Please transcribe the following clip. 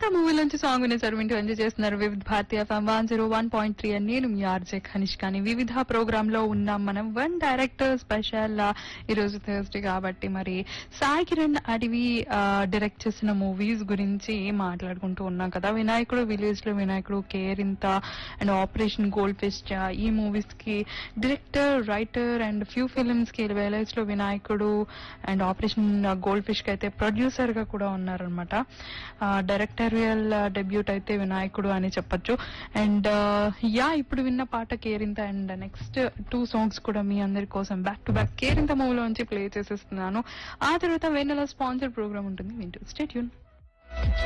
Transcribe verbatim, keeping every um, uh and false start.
Movie నుంచి song వినేసారు, వింటూ enjoy చేస్తున్నారు వివిధ భారతీయ FM one zero one point three అని. నేను మీ ఆర్జే కనిష్కాని. వివిధ ప్రోగ్రామ్ లో ఉన్నాం మనం. వన్ డైరెక్టర్ స్పెషల్ ఈ రోజు థర్స్డే కాబట్టి మరి సాయి కిరణ్ అడివి డైరెక్ట్ చేసిన మూవీస్ గురించి మాట్లాడుకుంటూ ఉన్నాం కదా. వినాయకుడు, విలేజ్ లో వినాయకుడు, Kerintha and operation gold fish, ఈ మూవీస్ కి director, writer and few films కి విలేజ్ లో వినాయకుడు అండ్ ఆపరేషన్ గోల్డ్ ఫిష్ కి అయితే ప్రొడ్యూసర్ గా కూడా ఉన్నారనమాట. డైరెక్టరియల్ డెబ్యూట్ అయితే వినాయకుడు అని చెప్పొచ్చు. అండ్ యా ఇప్పుడు విన్న పాట Kerintha and next two songs కూడా మీ అందరి కోసం బ్యాక్ టు బ్యాక్ కేరింత మూవీలో నుంచి ప్లే చేసేస్తున్నాను. ఆ తర్వాత వెన్నెల స్పాన్సర్ ప్రోగ్రామ్ ఉంటుంది, వింటూ స్టే ట్యూన్.